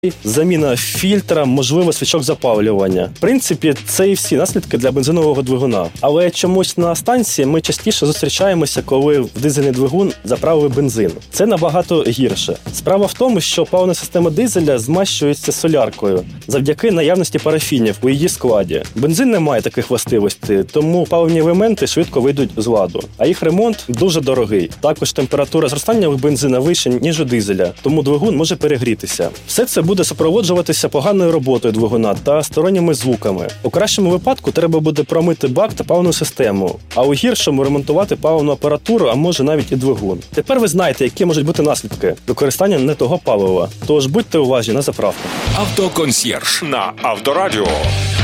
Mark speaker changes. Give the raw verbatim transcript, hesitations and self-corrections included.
Speaker 1: заміна фільтра, можливо, свічок запалювання. В принципі, це і всі наслідки для бензинового двигуна. Але чомусь на станції ми частіше зустрічаємося, коли в дизельний двигун заправили бензин. Це набагато гірше. Справа в тому, що паливна система дизеля змащується соляркою завдяки наявності парафінів у її складі. Бензин не має таких властивостей, тому паливні елементи швидко вийдуть з ладу. А їх ремонт дуже дорогий. Також температура зростання у бензина вища, ніж у дизеля, тому двигун може перегрітися. Все це буде супроводжуватися поганою роботою двигуна та сторонніми звуками. У кращому випадку треба буде промити бак та паливну систему, а у гіршому ремонтувати паливну апаратуру, а може навіть і двигун. Тепер ви знаєте, які можуть бути наслідки використання не того палива. Тож будьте уважні на заправках.
Speaker 2: Автоконсьєрж на Авторадіо.